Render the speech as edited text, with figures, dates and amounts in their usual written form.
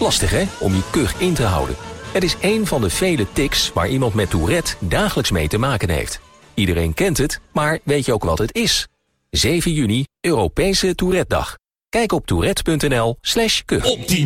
Lastig hè, om je kuch in te houden. Het is één van de vele tics waar iemand met Tourette dagelijks mee te maken heeft. Iedereen kent het, maar weet je ook wat het is? 7 juni, Europese Tourette-dag. Kijk op tourette.nl/kuch.